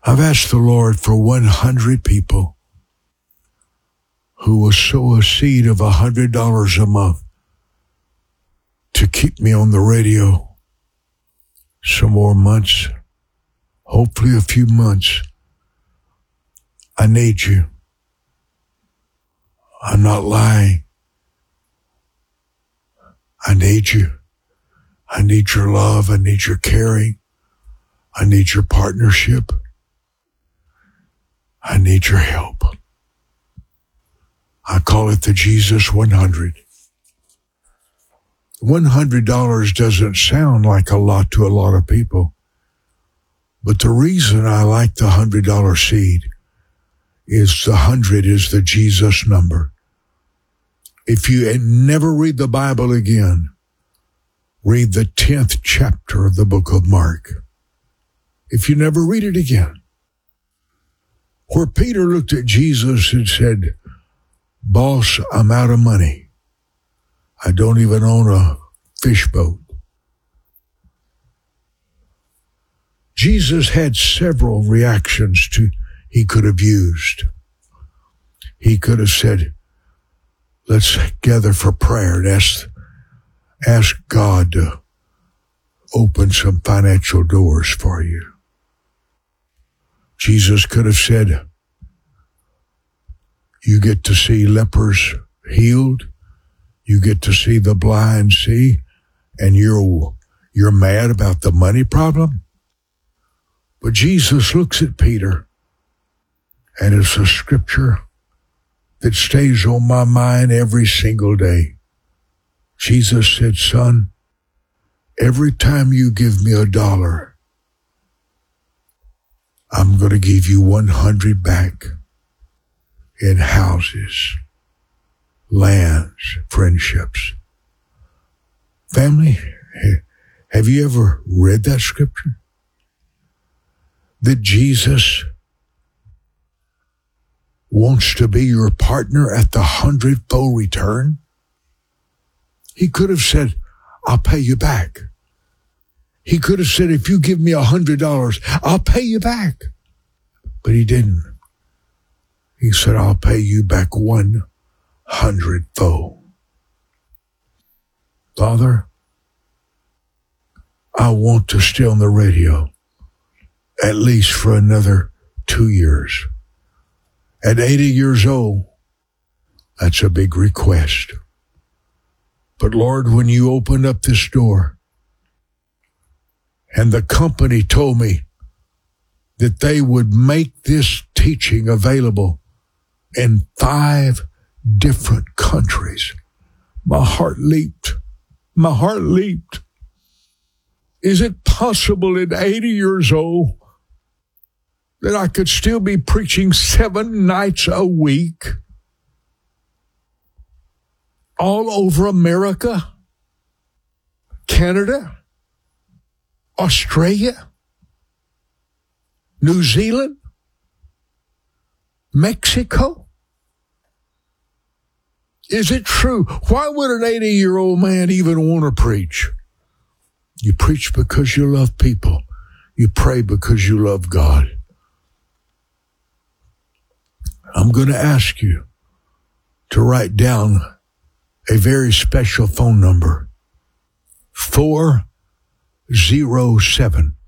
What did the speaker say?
I've asked the Lord for 100 people who will sow a seed of $100 a month to keep me on the radio some more months, hopefully a few months. I need you. I'm not lying. I need you. I need your love. I need your caring. I need your partnership. I need your help. I call it the Jesus 100. $100 doesn't sound like a lot to a lot of people, but the reason I like the $100 seed is the 100 is the Jesus number. If you never read the Bible again, read the 10th chapter of the book of Mark. If you never read it again, where Peter looked at Jesus and said, "Boss, I'm out of money. I don't even own a fish boat." Jesus had several reactions he could have used. He could have said, "Let's gather for prayer and ask God to open some financial doors for you." Jesus could have said, "You get to see lepers healed. You get to see the blind see, and you're mad about the money problem." But Jesus looks at Peter, and it's a scripture that stays on my mind every single day. Jesus said, "Son, every time you give me $1, I'm going to give you 100 back in houses, lands, friendships." Family, have you ever read that scripture? That Jesus wants to be your partner at the 100-fold return? He could have said, "I'll pay you back." He could have said, "If you give me $100, I'll pay you back." But he didn't. He said, "I'll pay you back 100-fold. Father, I want to stay on the radio at least for another 2 years. At 80 years old, that's a big request. But Lord, when you opened up this door, and the company told me that they would make this teaching available in 5 different countries, my heart leaped. My heart leaped. Is it possible at 80 years old that I could still be preaching 7 nights a week all over America, Canada, Australia, New Zealand, Mexico? Is it true? Why would an 80-year-old man even want to preach? You preach because you love people. You pray because you love God. I'm going to ask you to write down a very special phone number, 407